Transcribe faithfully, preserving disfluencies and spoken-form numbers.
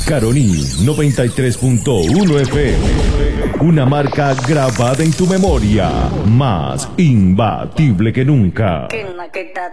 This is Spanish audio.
Caroní noventa y tres punto uno F M. Una marca grabada en tu memoria. Más imbatible que nunca.